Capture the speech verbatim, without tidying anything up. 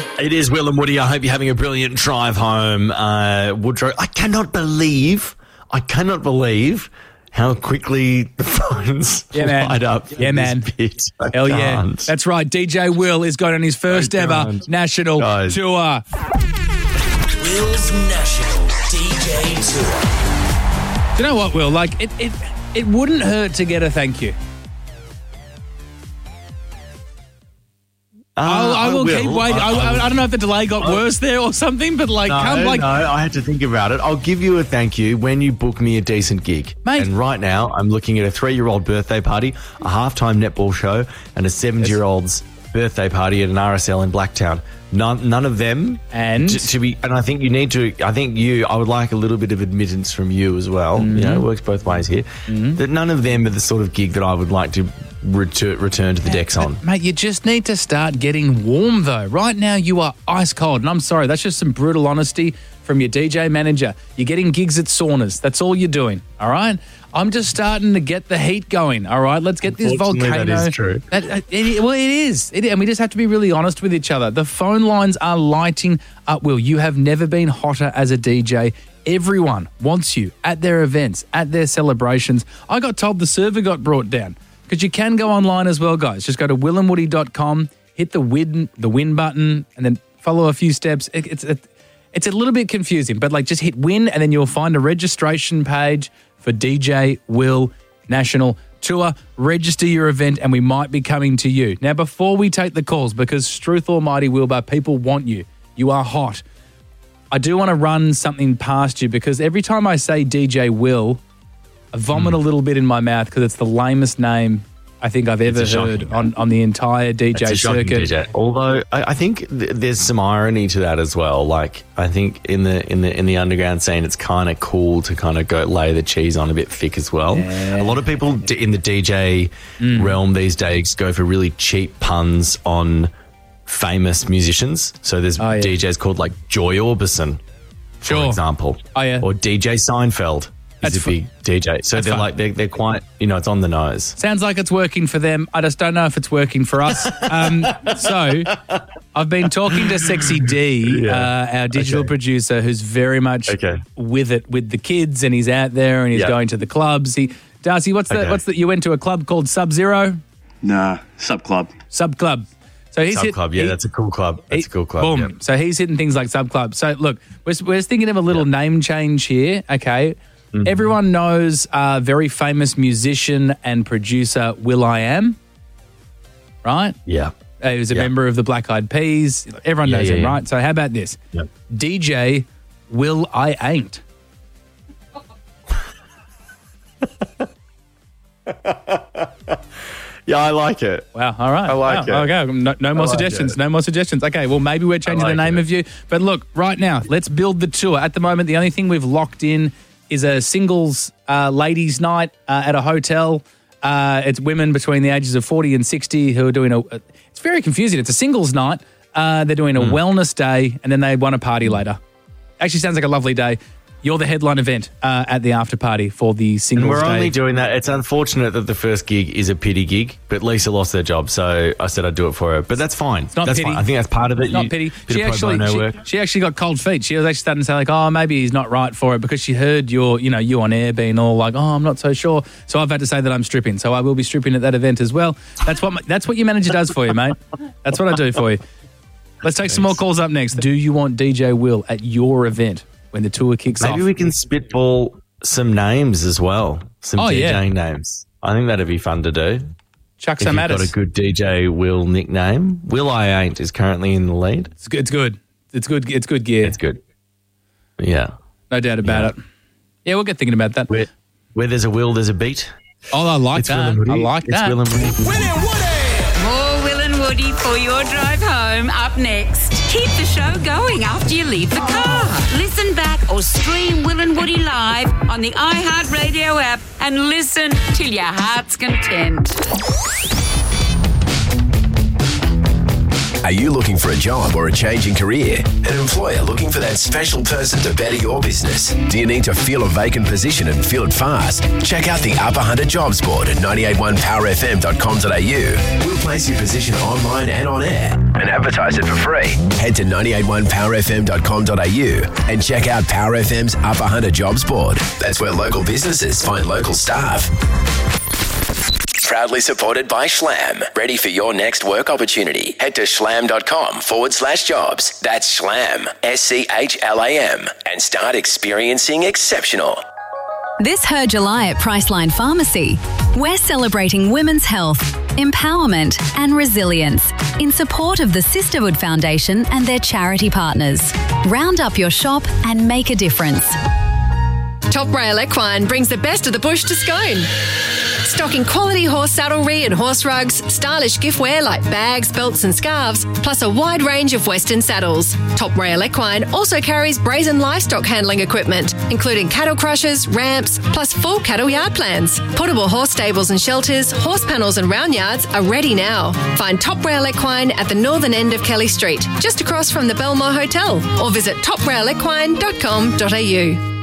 It is Will and Woody. I hope you're having a brilliant drive home. Uh, Woodrow, I cannot believe, I cannot believe how quickly the phones yeah, man. light up. Yeah, man. Bit. Hell yeah. That's right. D J Will is going on his first ever national Guys. tour. Will's national D J tour. Do you know what, Will? Like, it, it, it wouldn't hurt to get a thank you. Uh, I'll, I will, will. keep waiting. I, I, I don't know if the delay got worse there or something, but like, No, come like, no, I had to think about it. I'll give you a thank you when you book me a decent gig. Mate. And right now, I'm looking at a three-year-old birthday party, a halftime netball show, and a seven-year-old's birthday party at an R S L in Blacktown. None, none of them. And? To, to be, and I think you need to. I think you. I would like a little bit of admittance from you as well. Mm-hmm. You know, it works both ways here. Mm-hmm. That none of them are the sort of gig that I would like to return, return to the decks on. Mate, you just need to start getting warm, though. Right now, you are ice cold. And I'm sorry, that's just some brutal honesty from your D J manager. You're getting gigs at saunas. That's all you're doing, all right? I'm just starting to get the heat going, all right? Let's get this volcano. That is true. That, uh, it, well, it is. It, and we just have to be really honest with each other. The phone lines are lighting up, Will. You have never been hotter as a D J. Everyone wants you at their events, at their celebrations. I got told the server got brought down. Because you can go online as well, guys. Just go to will and woody dot com, hit the win, the win button, and then follow a few steps. It, it's it, it's a little bit confusing, but like just hit win, and then you'll find a registration page for D J Will National Tour. Register your event, and we might be coming to you. Now, before we take the calls, because Struth Almighty Wilbur, people want you. You are hot. I do want to run something past you, because every time I say D J Will, I vomit mm. a little bit in my mouth because it's the lamest name I think I've ever heard on, on the entire D J it's a circuit. D J. Although I, I think th- there's some irony to that as well. Like I think in the in the in the underground scene, it's kind of cool to kind of go lay the cheese on a bit thick as well. Yeah. A lot of people d- in the D J mm. realm these days go for really cheap puns on famous musicians. So there's oh, yeah. D Js called like Joy Orbison, for sure. example, oh, yeah. or D J Seinfeld. He's a big D J. So That's they're fun. like, they're, they're quite, you know, it's on the nose. Sounds like it's working for them. I just don't know if it's working for us. um, so I've been talking to Sexy D, yeah. uh, our digital okay. producer, who's very much okay. with it, with the kids, and he's out there and he's yep. going to the clubs. He, Darcy, what's the, okay. what's the, you went to a club called Sub Zero? Nah, Sub Club. Sub Club. So he's Sub hit, Club, yeah, he, that's a cool club. That's he, a cool club. Boom. Yep. So he's hitting things like Sub Club. So look, we're, we're thinking of a little yep. name change here, okay? Mm-hmm. Everyone knows uh, very famous musician and producer Will I Am, right? Yeah. Uh, he was a yeah. member of the Black Eyed Peas. Everyone yeah, knows yeah, him, yeah. right? So how about this? Yep. D J Will I Ain't. Yeah, I like it. Wow, all right. I like wow. it. Okay, no, no more like suggestions. it. No more suggestions. Okay, well, maybe we're changing like the name it. of you. But look, right now, let's build the tour. At the moment, the only thing we've locked in is a singles uh, ladies' night uh, at a hotel. Uh, it's women between the ages of forty and sixty who are doing a... It's very confusing. It's a singles night. Uh, they're doing a mm. wellness day, and then they want a party later. Actually sounds like a lovely day. You're the headline event uh, at the after party for the singles and we're day. only doing that. It's unfortunate that the first gig is a pity gig, but Lisa lost her job, so I said I'd do it for her. But that's fine. It's not that's pity. fine. I think that's part of it. It's not You, pity. She actually, she, she actually got cold feet. She was actually starting to say like, oh, maybe he's not right for it because she heard your, you know, you on air being all like, oh, I'm not so sure. So I've had to say that I'm stripping. So I will be stripping at that event as well. That's what my, that's what your manager does for you, mate. That's what I do for you. Let's take Thanks. some more calls up next. Do you want D J Will at your event when the tour kicks Maybe off? Maybe we can spitball some names as well. Some oh, DJing yeah. names. I think that'd be fun to do. Chuck if some you've at us. got a good D J Will nickname. Will I Ain't is currently in the lead. It's good. It's good. It's good. It's good gear. It's good. Yeah. No doubt about yeah. it. Yeah, we'll get thinking about that. Where, where there's a will, there's a beat. Oh, I like it's that. I like it's that. Will and Woody. Will and Woody! More Will and Woody for your drive home up next. Keep the show going after you leave the car. Listen back or stream Will and Woody live on the iHeartRadio app and listen till your heart's content. Are you looking for a job or a change in career? An employer looking for that special person to better your business? Do you need to fill a vacant position and fill it fast? Check out the Upper Hunter Jobs Board at nine eighty-one power f m dot com dot a u. We'll place your position online and on air and advertise it for free. Head to nine eighty-one power f m dot com dot a u and check out Power F M's Upper Hunter Jobs Board. That's where local businesses find local staff. Proudly supported by Schlam. Ready for your next work opportunity? Head to schlam.com forward slash jobs. That's Schlam, S C H L A M, and start experiencing exceptional. This Her July at Priceline Pharmacy, we're celebrating women's health, empowerment and resilience in support of the Sisterhood Foundation and their charity partners. Round up your shop and make a difference. Top Rail Equine brings the best of the bush to Scone. Stocking quality horse saddlery and horse rugs, stylish giftware like bags, belts and scarves, plus a wide range of Western saddles. Top Rail Equine also carries brazen livestock handling equipment, including cattle crushers, ramps, plus full cattle yard plans. Portable horse stables and shelters, horse panels and round yards are ready now. Find Top Rail Equine at the northern end of Kelly Street, just across from the Belmore Hotel, or visit top rail equine dot com dot a u.